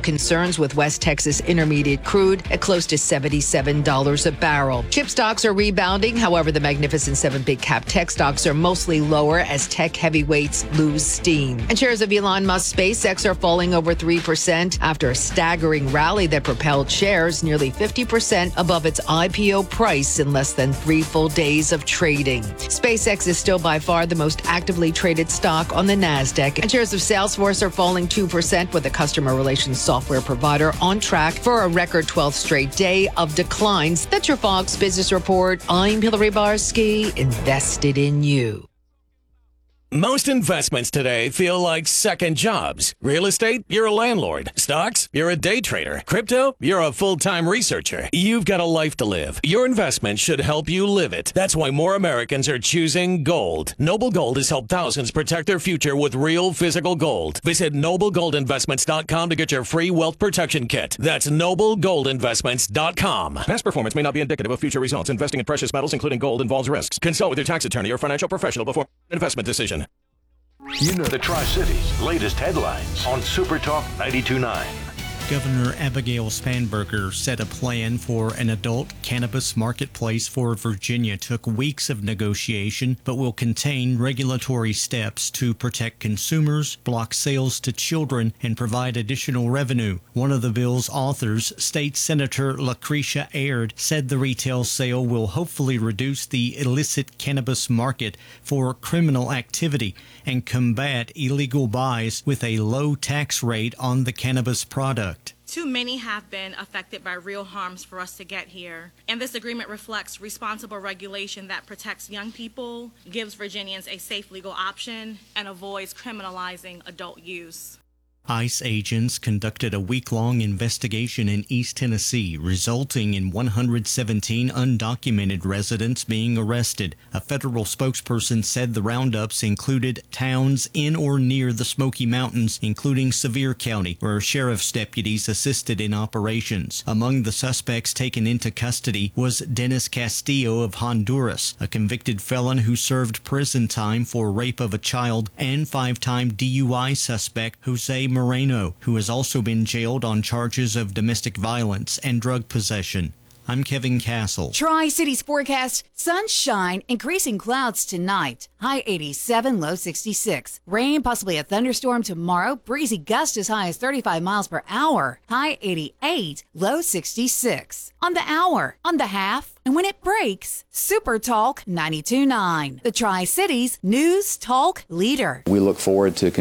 concerns with West Texas Intermediate crude at close to $77 a barrel. Chip stocks are rebounding. However, the Magnificent Seven big cap tech stocks are mostly lower as tech heavyweights lose steam. And shares of Elon Musk's SpaceX are falling over 3% after a staggering rally that propelled shares nearly 50% above its IPO price in less than 3 full days of trading. SpaceX is still by far the most actively traded stock on the NASDAQ, and shares of Salesforce are falling 2% with the customer relations software provider on track for a record 12th straight day of declines. That's your Fox Business Report. I'm Hillary Barsky, invested in you. Most investments today feel like second jobs. Real estate, you're a landlord. Stocks, you're a day trader. Crypto, you're a full-time researcher. You've got a life to live. Your investment should help you live it. That's why more Americans are choosing gold. Noble Gold has helped thousands protect their future with real physical gold. Visit noblegoldinvestments.com to get your free wealth protection kit. That's noblegoldinvestments.com. Past performance may not be indicative of future results. Investing in precious metals, including gold, involves risks. Consult with your tax attorney or financial professional before investment decision. You know the Tri-Cities' latest headlines on Super Talk 92.9. Governor Abigail Spanberger said a plan for an adult cannabis marketplace for Virginia took weeks of negotiation, but will contain regulatory steps to protect consumers, block sales to children, and provide additional revenue. One of the bill's authors, State Senator Lucretia Aird, said the retail sale will hopefully reduce the illicit cannabis market for criminal activity and combat illegal buys with a low tax rate on the cannabis product. Too many have been affected by real harms for us to get here. And this agreement reflects responsible regulation that protects young people, gives Virginians a safe legal option, and avoids criminalizing adult use. ICE agents conducted a week-long investigation in East Tennessee, resulting in 117 undocumented residents being arrested. A federal spokesperson said the roundups included towns in or near the Smoky Mountains, including Sevier County, where sheriff's deputies assisted in operations. Among the suspects taken into custody was Dennis Castillo of Honduras, a convicted felon who served prison time for rape of a child, and 5-time DUI suspect Jose Moreno, who has also been jailed on charges of domestic violence and drug possession. I'm Kevin Castle. Tri-Cities forecast: sunshine, increasing clouds tonight. High 87, low 66. Rain, possibly a thunderstorm tomorrow. Breezy gust as high as 35 miles per hour. High 88, low 66. On the hour, on the half, and when it breaks, Super Talk 92.9. The Tri-Cities News Talk leader. We look forward to